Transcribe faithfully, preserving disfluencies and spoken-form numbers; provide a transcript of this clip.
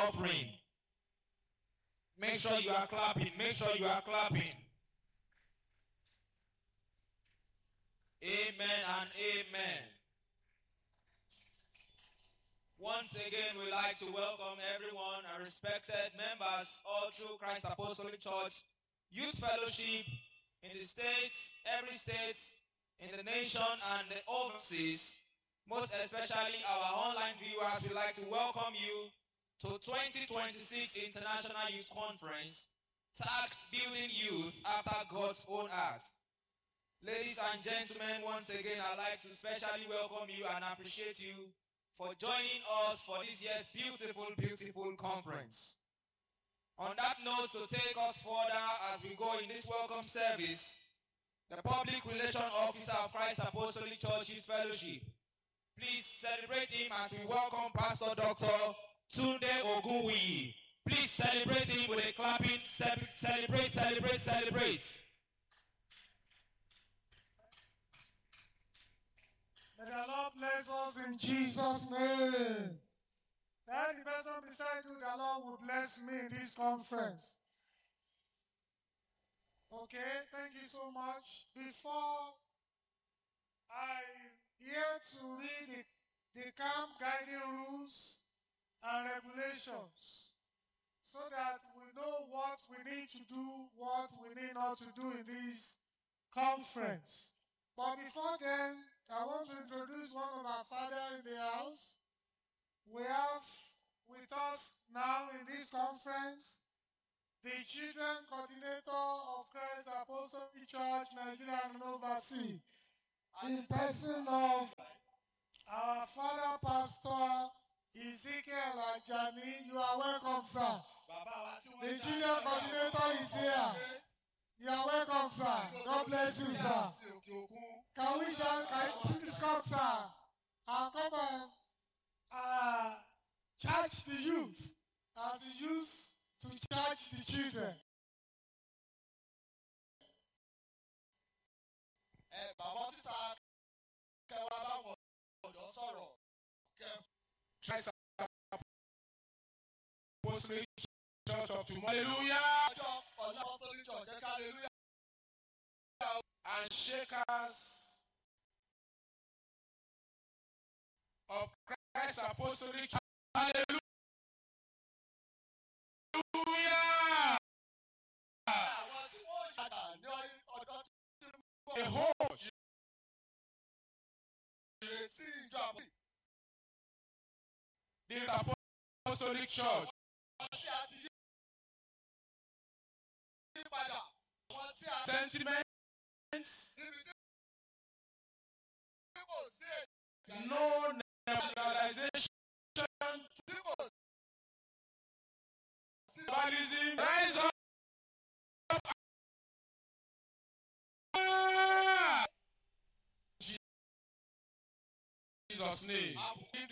offering. Make sure you are clapping. Make sure you are clapping. Amen and amen. Once again, we'd like to welcome everyone, our respected members, all through Christ Apostolic Church, Youth Fellowship, in the states, every state, in the nation and the overseas, most especially our online viewers. We'd like to welcome you to twenty twenty-six International Youth Conference, tagged Building Youth After God's Own Heart. Ladies and gentlemen, once again, I'd like to specially welcome you and appreciate you for joining us for this year's beautiful, beautiful conference. On that note, to take us further as we go in this welcome service, the Public Relations Officer of Christ Apostolic Church Youth Fellowship, please celebrate him as we welcome Pastor Doctor Tunde Ogunwiyi. Please celebrate him with a clapping. Celebrate, celebrate, celebrate. May the Lord bless us in Jesus' name. That the person beside you, the Lord will bless me in this conference. Okay, thank you so much. Before I here to read the, the camp guiding rules and regulations so that we know what we need to do, what we need not to do in this conference. But before then, I want to introduce one of our fathers in the house. We have with us now in this conference the Children Coordinator of Christ Apostolic Church, Nigeria and overseas, in person of our Father Pastor Ezekiel Ajani. You are welcome, sir. The Children Coordinator is here. You are welcome, sir. God bless you, sir. Can we shout, can you please come, sir, and come and uh, charge the youth as he used to charge the children. Christ Apostolic Church of Tomorrow. Hallelujah. And shakers of Christ Apostolic Church. Hallelujah. A host. This Apostolic Church. Sentiments. No nationalization. Tribalism. Rise up. Jesus' name.